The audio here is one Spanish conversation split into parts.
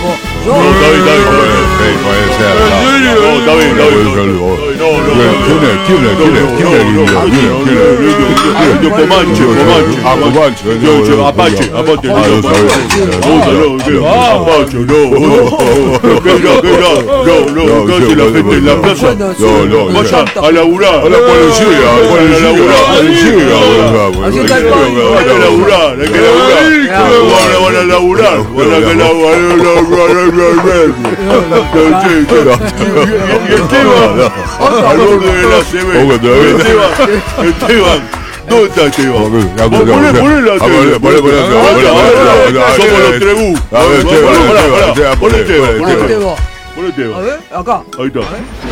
Yo. No, está bien. Puede ser. ¿En serio? No, está bien. No, Comanche. Apache. Casi la gente en la plaza. Vayan a laburar. A la policía. Así está el país. Hay que laburar. Van a laburar. Y Esteban, al borde de la CB. Esteban, ¿dónde está Esteban? Poné la TV. Somos los Trebú. Poné Esteban. A ver, acá. Ahí está.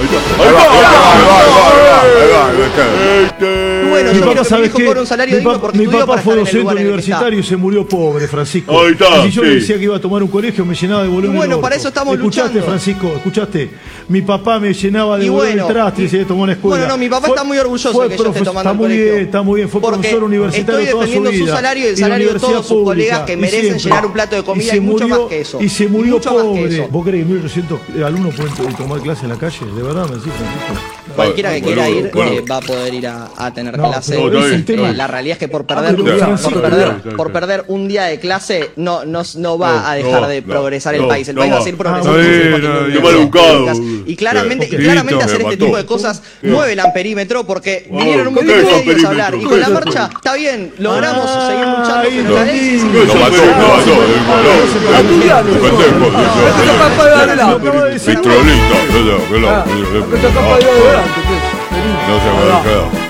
Bueno, yo quiero que mi hijo cobre un salario digno porque mi estudió papá para fue estar en el docente lugar en el que está. universitario y se murió pobre, Francisco. Ahí está, Y si yo sí. le decía que iba a tomar un colegio, me llenaba de volumen. Y bueno, el para orto. eso estamos ¿Escuchaste, luchando. Francisco? ¿Escuchaste? Mi papá me llenaba de Y volumen bueno, el traste y se tomó una escuela. Bueno, no, mi papá está muy orgulloso fue de que yo esté tomando el Está muy colegio. bien, está muy bien. Fue Porque profesor universitario estoy toda su defendiendo vida. su salario y el Y la salario de universidad todos sus pública, colegas que y merecen siempre. llenar un plato de comida y mucho más que eso. Y se murió mucho más que pobre. eso. ¿Vos crees que 1800 alumnos pueden tomar clase en la calle? ¿De verdad me decís, Francisco? Cualquiera que quiera ir bueno. va a poder ir a tener No, clase. pero es el tema. La realidad es que por perder, pero Francisco, por perder un día de clase no va a dejar de progresar el país. El país va a seguir progresando. Qué mal educado. Y claramente Listo, hacer me este mató. tipo de cosas mueve el amperímetro porque vinieron un ¿qué montón es de medios a amperímetro? hablar. Y ¿Qué con es la amperímetro? marcha, está bien, logramos seguir luchando, Ay, pero la ley sí se Lo mató. Estudiando. Está capaz de dar adelante. Vitrolito. Está capaz de dar adelante. No se me ha quedado.